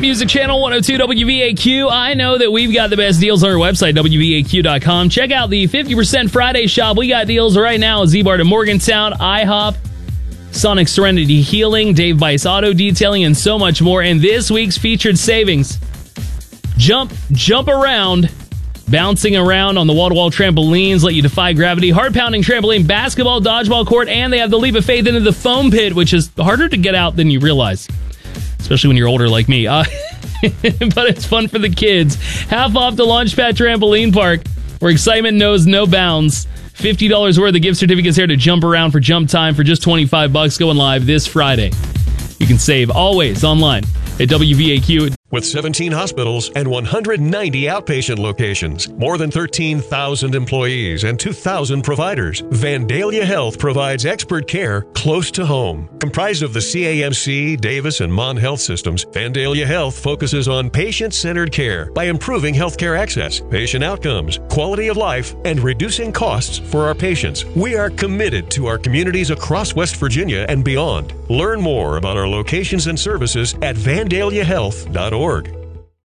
Music Channel 102 WVAQ. I know that we've got the best deals on our website, WVAQ.com. Check out the 50% Friday shop. We got deals right now at Z-Bar to Morgantown, IHOP, Sonic Serenity Healing, Dave Bice Auto Detailing, and so much more. And this week's featured savings, jump around, bouncing around on the wall-to-wall trampolines, let you defy gravity, heart-pounding trampoline, basketball, dodgeball court, and they have the leap of faith into the foam pit, which is harder to get out than you realize, especially when you're older like me. But it's fun for the kids. Half off the Launchpad Trampoline Park, where excitement knows no bounds. $50 worth of gift certificates here to jump around for Jump Time for just $25, going live this Friday. You can save always online at WVAQ. With 17 hospitals and 190 outpatient locations, more than 13,000 employees and 2,000 providers, Vandalia Health provides expert care close to home. Comprised of the CAMC, Davis, and Mon Health systems, Vandalia Health focuses on patient-centered care by improving healthcare access, patient outcomes, quality of life, and reducing costs for our patients. We are committed to our communities across West Virginia and beyond. Learn more about our locations and services at vandaliahealth.org.